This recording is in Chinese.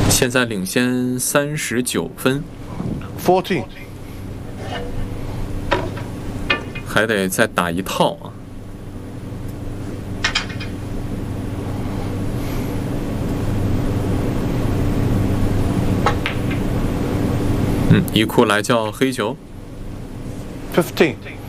现在领先39分， 14. 还得再打一套啊。伊库来叫黑球。 15.